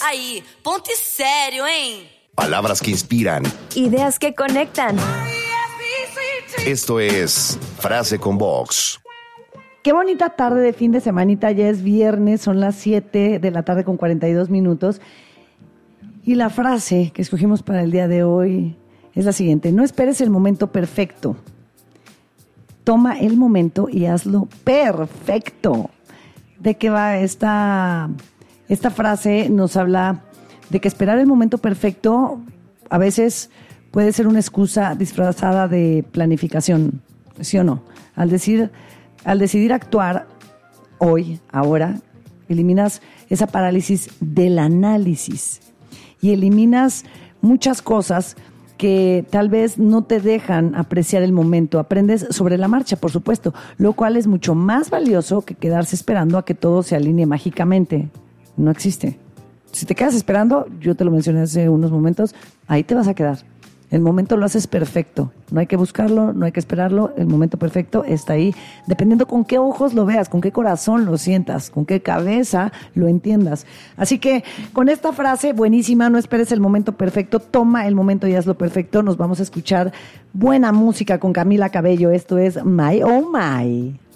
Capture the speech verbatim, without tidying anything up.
Aí, ponto sério, hein? Palabras que inspiran. Ideas que conectan. Esto es Frase con Vox. Qué bonita tarde de fin de semanita, ya es viernes, son las siete de la tarde con cuarenta y dos minutos. Y la frase que escogimos para el día de hoy es la siguiente: no esperes el momento perfecto. Toma el momento y hazlo perfecto. ¿De qué va esta, esta frase? Nos habla de que esperar el momento perfecto a veces puede ser una excusa disfrazada de planificación, ¿sí o no? Al decir, al decidir actuar hoy, ahora, eliminas esa parálisis del análisis y eliminas muchas cosas que tal vez no te dejan apreciar el momento. Aprendes sobre la marcha, por supuesto, lo cual es mucho más valioso que quedarse esperando a que todo se alinee mágicamente. No existe. Si te quedas esperando, yo te lo mencioné hace unos momentos, ahí te vas a quedar. El momento lo haces perfecto. No hay que buscarlo, no hay que esperarlo. El momento perfecto está ahí, dependiendo con qué ojos lo veas, con qué corazón lo sientas, con qué cabeza lo entiendas. Así que con esta frase buenísima, no esperes el momento perfecto, toma el momento y hazlo perfecto. Nos vamos a escuchar buena música con Camila Cabello. Esto es My Oh My.